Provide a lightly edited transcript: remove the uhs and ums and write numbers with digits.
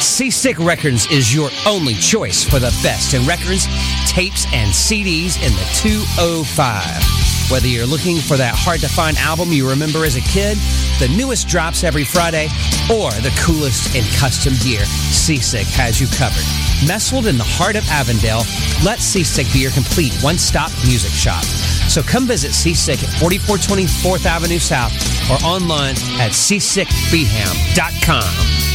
Seasick Records is your only choice for the best in records, tapes, and CDs in the 205. Whether you're looking for that hard-to-find album you remember as a kid, the newest drops every Friday, or the coolest in custom gear, Seasick has you covered. Nestled in the heart of Avondale, let Seasick be your complete one-stop music shop. So come visit Seasick at 4424th Avenue South or online at seasickbeham.com.